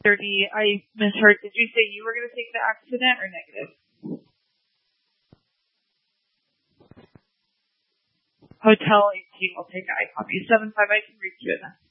30, I misheard. Did you say you were going to take the accident or negative? Hotel 18 will take I copy. 75, I can reach you in